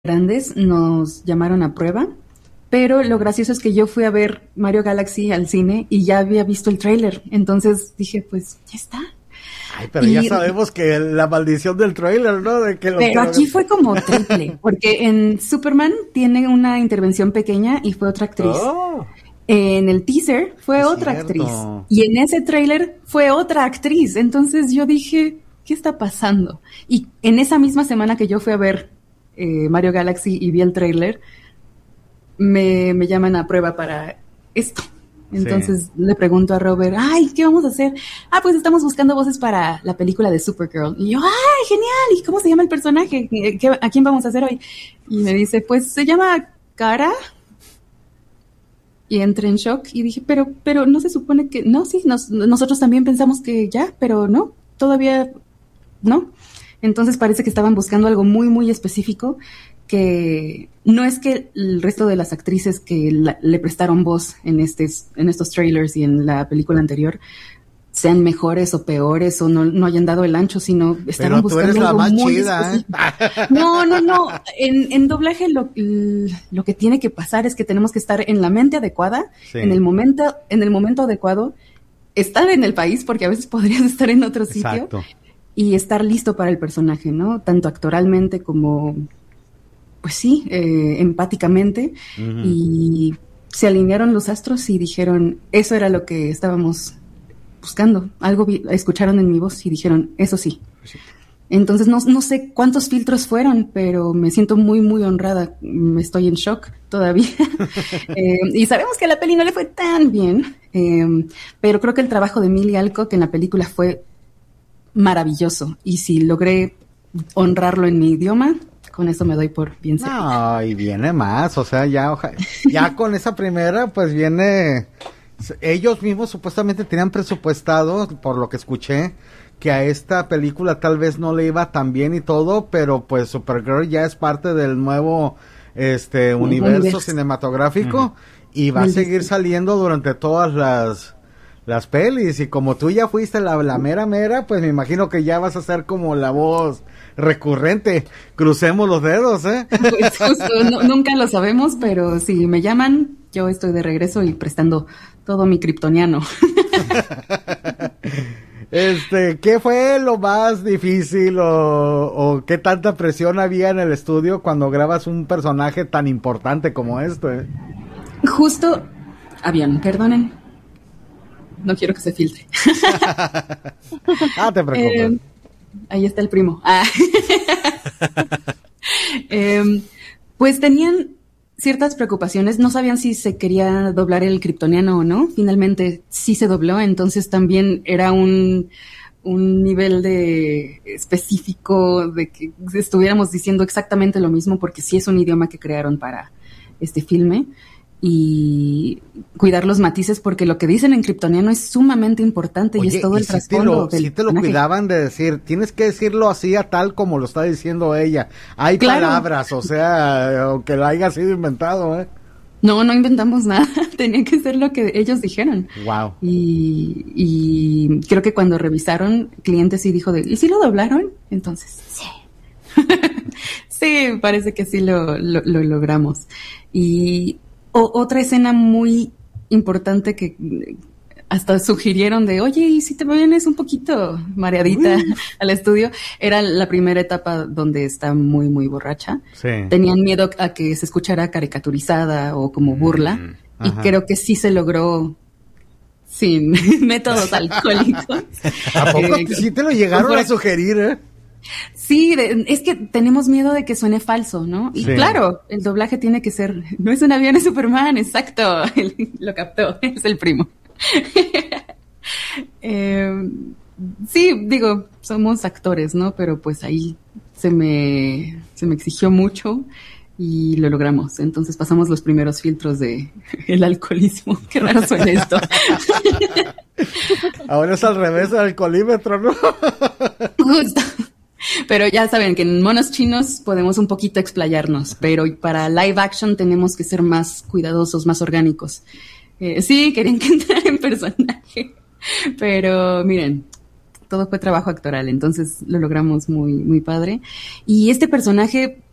grandes nos llamaron a prueba, pero lo gracioso es que yo fui a ver Mario Galaxy al cine y ya había visto el tráiler, entonces dije, pues ya está. Ay, pero ya sabemos que la maldición del tráiler, ¿no? Pero aquí fue como triple, porque en Superman tiene una intervención pequeña y fue otra actriz. Oh, En el teaser fue otra actriz. Y en ese tráiler fue otra actriz. Entonces yo dije, ¿qué está pasando? Y en esa misma semana que yo fui a ver Mario Galaxy y vi el tráiler, me llaman a prueba para esto. Entonces le pregunto a Robert, ay, ¿qué vamos a hacer? Pues estamos buscando voces para la película de Supergirl. Y yo, ay, genial, ¿y cómo se llama el personaje? ¿A quién vamos a hacer hoy? Y me dice, pues se llama Kara. Y entré en shock y dije, pero no se supone que, no, sí, nosotros también pensamos que ya, pero no, todavía no. Entonces parece que estaban buscando algo muy, muy específico, que no es que el resto de las actrices que le prestaron voz en estos trailers y en la película anterior sean mejores o peores o no hayan dado el ancho, sino estaban buscando algo muy específico. No. En doblaje lo que tiene que pasar es que tenemos que estar en la mente adecuada, en el momento adecuado, estar en el país, porque a veces podrías estar en otro sitio. Exacto. Y estar listo para el personaje, ¿no? Tanto actoralmente como, pues sí, empáticamente. Uh-huh. Y se alinearon los astros y dijeron, eso era lo que estábamos buscando. Algo escucharon en mi voz y dijeron, eso sí. Entonces no sé cuántos filtros fueron, pero me siento muy, muy honrada. Estoy en shock todavía. Y sabemos que a la peli no le fue tan bien, pero creo que el trabajo de Millie Alcock en la película fue maravilloso. Y si logré honrarlo en mi idioma, con eso me doy por bien servida. No, y viene más, o sea, ya con esa primera, pues viene... Ellos mismos supuestamente tenían presupuestado, por lo que escuché, que a esta película tal vez no le iba tan bien y todo, pero pues Supergirl ya es parte del nuevo universo cinematográfico. Uh-huh. Y va a seguir saliendo durante todas las pelis, y como tú ya fuiste la mera, pues me imagino que ya vas a ser como la voz recurrente. Crucemos los dedos, ¿eh? Pues justo, nunca lo sabemos, pero si me llaman, yo estoy de regreso y prestando todo mi kryptoniano. ¿Qué fue lo más difícil o qué tanta presión había en el estudio cuando grabas un personaje tan importante como este? Justo, avión, perdonen. No quiero que se filtre. Te preocupes. Ahí está el primo. Pues tenían ciertas preocupaciones. No sabían si se quería doblar el kryptoniano o no. Finalmente sí se dobló, entonces también era un nivel de específico de que estuviéramos diciendo exactamente lo mismo, porque sí es un idioma que crearon para este filme. Y cuidar los matices, porque lo que dicen en kryptoniano es sumamente importante. Oye, y es todo el trasfondo del sí te lo cuidaban de decir, tienes que decirlo así a tal como lo está diciendo ella. Hay palabras, o sea, aunque lo haya sido inventado, ¿eh? No inventamos nada, tenía que ser lo que ellos dijeron. Wow. Y creo que cuando revisaron, clientes sí dijo ¿y si lo doblaron? Entonces, sí. Sí, parece que sí lo logramos. Y otra escena muy importante que hasta sugirieron oye, ¿y si te vienes un poquito mareadita al estudio? Era la primera etapa donde está muy, muy borracha. Sí. Tenían miedo a que se escuchara caricaturizada o como burla. Y creo que sí se logró sin métodos alcohólicos. ¿A poco sí te lo llegaron a sugerir, eh? Sí, es que tenemos miedo de que suene falso, ¿no? Y claro, el doblaje tiene que ser, no es un avión, es Superman, exacto, lo captó, es el primo. Sí, digo, somos actores, ¿no? Pero pues ahí se me exigió mucho y lo logramos. Entonces pasamos los primeros filtros de el alcoholismo. Qué raro suena esto. Ahora es al revés el alcoholímetro, ¿no? Justo. Pero ya saben que en monos chinos podemos un poquito explayarnos, pero para live action tenemos que ser más cuidadosos, más orgánicos. Sí, querían que entrara en personaje, pero miren, todo fue trabajo actoral, entonces lo logramos muy, muy padre. Y este personaje